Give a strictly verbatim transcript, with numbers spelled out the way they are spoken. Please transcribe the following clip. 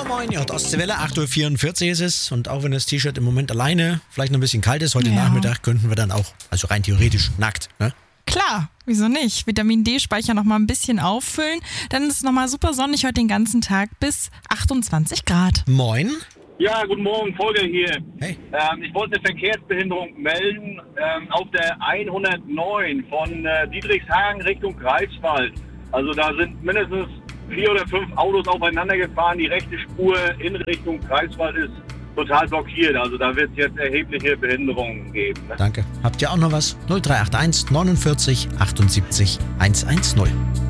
moin, ja, Ostseewelle, acht Uhr vierundvierzig ist es. Und auch wenn das T-Shirt im Moment alleine vielleicht noch ein bisschen kalt ist, heute Ja. Nachmittag könnten wir dann auch, also rein theoretisch, nackt, ne? Klar, wieso nicht? Vitamin D-Speicher noch mal ein bisschen auffüllen. Dann ist es noch mal super sonnig heute den ganzen Tag bis achtundzwanzig Grad. Moin. Ja, guten Morgen, Volker hier. Hey. Ähm, ich wollte eine Verkehrsbehinderung melden ähm, auf der hundertneun von äh, Dietrichshagen Richtung Greifswald. Also da sind mindestens vier oder fünf Autos aufeinander gefahren. Die rechte Spur in Richtung Greifswald ist total blockiert. Also da wird es jetzt erhebliche Behinderungen geben. Ne? Danke. Habt ihr auch noch was? null drei acht eins neunundvierzig achtundsiebzig hundertzehn.